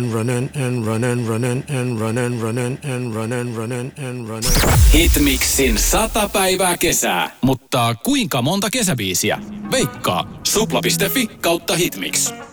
Hitmixin 100 päivää kesää, mutta kuinka monta kesäbiisiä? Veikkaa supla.fi/hitmix.